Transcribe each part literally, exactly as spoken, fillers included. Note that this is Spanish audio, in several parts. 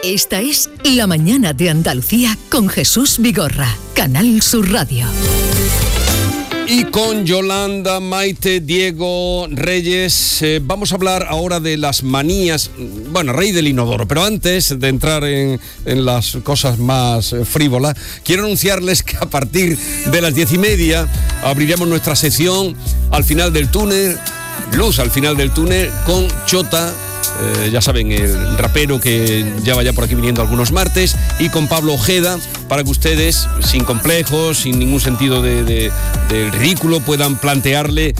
Esta es La Mañana de Andalucía con Jesús Vigorra, Canal Sur Radio. Y con Yolanda, Maite, Diego, Reyes, eh, vamos a hablar ahora de las manías, bueno, rey del inodoro, pero antes de entrar en, en las cosas más frívolas, quiero anunciarles que a partir de las diez y media abriremos nuestra sección Al final del túnel, Luz al final del túnel, con Chota. Eh, ya saben, el rapero que ya vaya por aquí viniendo algunos martes, y con Pablo Ojeda, para que ustedes, sin complejos, sin ningún sentido de, de, de ridículo, puedan plantearle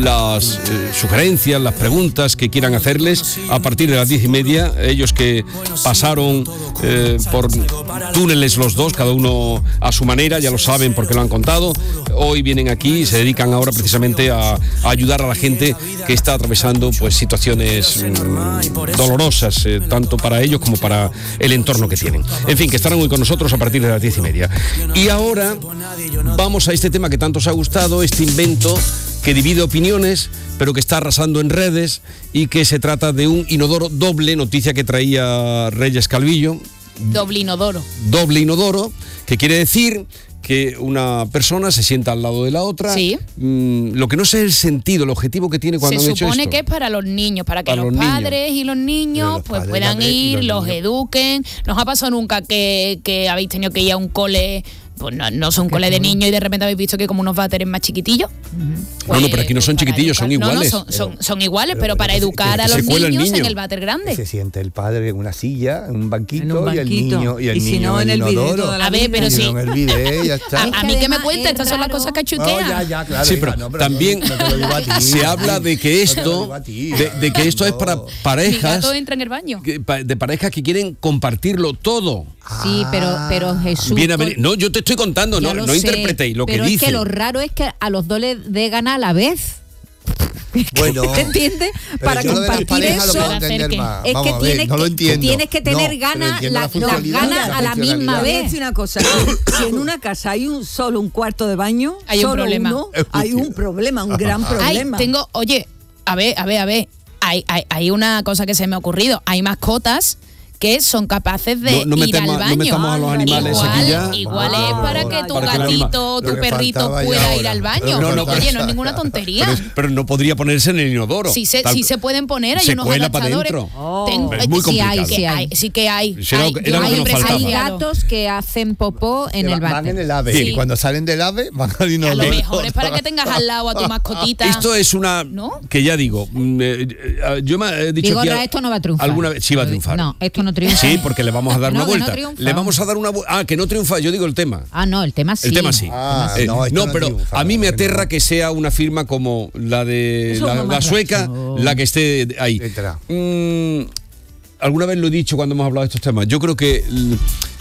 las eh, sugerencias, las preguntas que quieran hacerles a partir de las diez y media. Ellos que pasaron eh, por túneles los dos, cada uno a su manera, ya lo saben porque lo han contado. Hoy vienen aquí y se dedican ahora precisamente a, a ayudar a la gente que está atravesando pues situaciones mmm, dolorosas, eh, tanto para ellos como para el entorno que tienen. En fin, que estarán hoy con nosotros a partir de las diez y media. Y ahora vamos a este tema que tanto os ha gustado, este invento que divide opiniones, pero que está arrasando en redes, y que se trata de un inodoro doble, noticia que traía Reyes Calvillo. Doble inodoro. Doble inodoro, que quiere decir que una persona se sienta al lado de la otra. Sí. Mm, lo que no sé es el sentido, el objetivo que tiene cuando se han hecho esto. Se supone que es para los niños, para que para los, los padres niños. y los niños los pues padres, puedan padres ir, los los niños. eduquen. ¿Nos ha pasado nunca que, que habéis tenido que ir a un cole? Pues no, no son cole de niños y de repente habéis visto que como unos váteres más chiquitillos. Uh-huh. Pues, no, no, pero aquí no son pues chiquitillos, educar, son iguales. No, no, son, son, son iguales, pero, pero, pero para pero educar que a se los cuela el niños niño. en el váter grande. Se siente el padre en una silla, en un banquito, En un banquito. y el niño, y el Y si niño no, en el en el inodoro. videito de la A ver, pero Y sí. no en el video, ya está. A, a mí que me además cuenta, es estas son las raro. cosas que No, chuquean. ya, ya, claro. Sí, hija, pero no, pero también no te lo digo a ti. se habla de que No te lo esto, digo a ti, de, de que esto es para Mi parejas, gato entra en el baño. que- pa- de parejas que quieren compartirlo todo. Sí, pero, pero Jesús... Bien haber- no, yo te estoy contando, ya no, lo no sé, interpretéis lo que pero dice. es que lo raro es que a los dos les dé gana a la vez. Bueno, ¿Te entiendes? pero Para yo lo de las compartir parejas lo eso... puedo Para hacer entender que- más. Es Vamos que a ver, tienes, no lo que, entiendo. tienes que tener No, ganas, pero entiendo la- la las funcionalidad, ganas la a la misma funcionalidad. Voy a vez. decir una cosa, si en una casa hay un solo un cuarto de baño, Hay un solo problema. uno, hay un problema, un gran Ay, problema. tengo, oye, a ver, a ver, a ver. Hay, hay, hay una cosa que se me ha ocurrido. Hay mascotas que son capaces de No- no ir metemos- al no baño. metamos a los animales igual, aquí ya. Igual Ah, es para que tu para que el gatito anima- o lo tu que perrito faltaba ya pueda ir ahora. al baño. No, no, Oye, pero- no es ninguna tontería. Pero, pero no podría ponerse en el inodoro. Sí se, Tal- sí se pueden poner, hay se unos cuela para adaptadores. dentro. Oh. Ten- Es muy sí hay, complicado. sí hay, sí que hay. Sí, era lo Hay- que- yo era lo hay que nos empresas faltaba. Hay asociadas. gatos que hacen popó en Que el van váter. en el ave, Sí. y cuando salen del ave van al A inodoro. lo mejor es para que tengas al lado a tu mascotita. Esto es una ¿No? que ya digo, mm, eh, eh, yo me he dicho Vigorra, aquí a- esto no va a triunfar. alguna vez sí va a triunfar. No, esto no triunfa. Sí, porque le vamos a dar No, una que no vuelta. triunfa. Le vamos a dar una vu- ah, que no triunfa, yo digo el tema. Ah, no, el tema sí. El tema sí. Ah, Eh, no, esto no pero triunfa, a mí me que no. aterra que sea una firma como la de Eso la, no me la atrae. sueca, la que esté ahí. Detrás. Mm, alguna vez lo he dicho cuando hemos hablado de estos temas. Yo creo que l-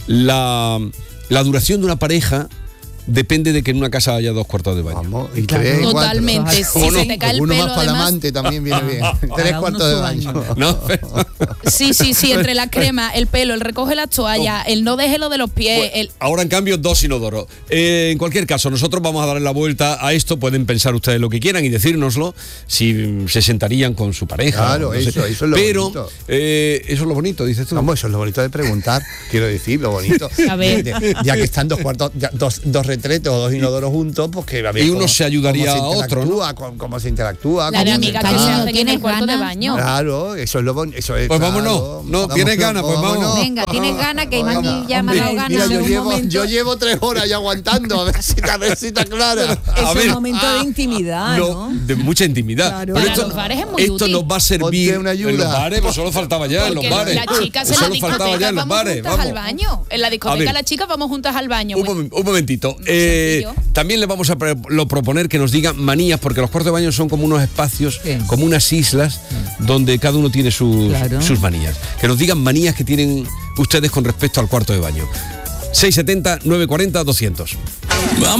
la, la duración de una pareja depende de que en una casa haya dos cuartos de baño. Vamos, y Claro. tres, cuatro. Totalmente. Si ¿O no? se te cae el Uno pelo, más para el además. amante también viene bien. Tres uno cuartos de su baño. baño. ¿No? Pero- Sí, sí, sí, entre las cremas, el pelo, el recoge las toallas, el no deje lo de los pies, Bueno, el... ahora en cambio dos inodoros. Eh, en cualquier caso, nosotros vamos a darle la vuelta a esto. Pueden pensar ustedes lo que quieran y decírnoslo, si mm, se sentarían con su pareja. Claro, no sé. eso, eso es lo Pero, bonito. eh, eso es lo bonito, dices tú. Vamos, eso es lo bonito de preguntar, quiero decir, lo bonito. A ver. De- de- ya que están dos cuartos, ya dos, dos retretes o dos inodoros juntos, pues que a ver Y uno cómo- se ayudaría cómo se a otro, ¿no? interactúa, cómo, cómo se interactúa. La cómo se dinámica que está. se cariño, hacen en ¿tienes el cuarto de ganas? baño. Claro, eso es lo bonito. Eso es, Pues claro. vámonos. No, Vamos, ¿tienes ganas? Pues vámonos. Venga, tienes ganas, que Iván ya me ha dado Hombre, ganas. Mira, yo un llevo, momento. yo llevo tres horas ya aguantando, a ver si, a ver si está clara. A Es ver. un momento de intimidad, No, ¿no? de mucha intimidad. Claro. Pero Para esto, los bares es muy esto útil. nos va a servir Ponte una ayuda. en los bares, pues solo faltaba ya en los Porque bares. las chicas en la Solo faltaba ya discoteca en los vamos bares. juntas Vamos. al baño. En la A discoteca ver. las chicas vamos juntas al baño. Un, Pues, momen- un momentito. Eh, sencillo. también le vamos a pre- lo proponer que nos digan manías, porque los cuartos de baño son como unos espacios, Sí. como unas islas, donde cada uno tiene sus, Claro. sus manías. Que nos digan manías que tienen ustedes con respecto al cuarto de baño. seiscientos setenta, novecientos cuarenta, doscientos.